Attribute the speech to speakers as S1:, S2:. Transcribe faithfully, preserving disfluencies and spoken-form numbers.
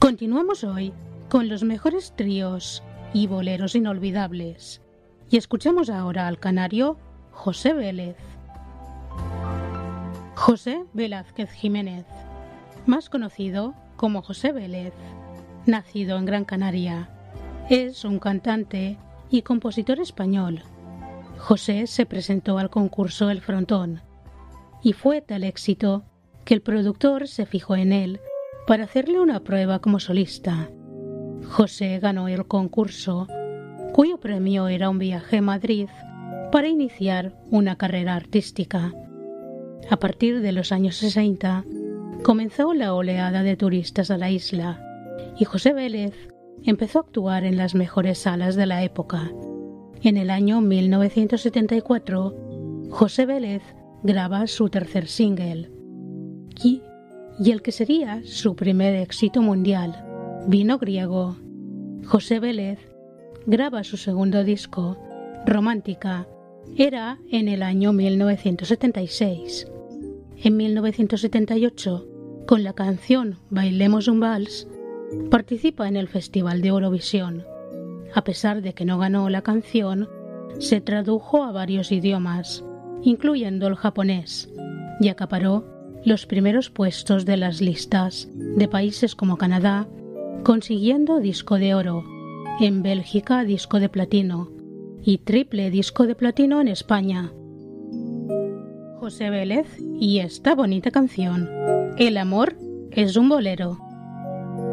S1: Continuamos hoy con los mejores tríos y boleros inolvidables y escuchamos ahora al canario José Vélez. José Velázquez Jiménez, más conocido como José Vélez, nacido en Gran Canaria, es un cantante y compositor español. José se presentó al concurso El Frontón y fue tal éxito que el productor se fijó en él para hacerle una prueba como solista. José ganó el concurso, cuyo premio era un viaje a Madrid para iniciar una carrera artística. A partir de los años sesenta comenzó la oleada de turistas a la isla y José Vélez empezó a actuar en las mejores salas de la época. En el año mil novecientos setenta y cuatro, José Vélez graba su tercer single y, y el que sería su primer éxito mundial, Vino Griego. José Vélez graba su segundo disco, Romántica, era en el año mil novecientos setenta y seis. En mil novecientos setenta y ocho, con la canción Bailemos un vals, participa en el Festival de Eurovisión. A pesar de que no ganó la canción, se tradujo a varios idiomas, incluyendo el japonés, y acaparó los primeros puestos de las listas de países como Canadá, consiguiendo disco de oro, en Bélgica disco de platino y triple disco de platino en España. José Vélez y esta bonita canción, El amor es un bolero.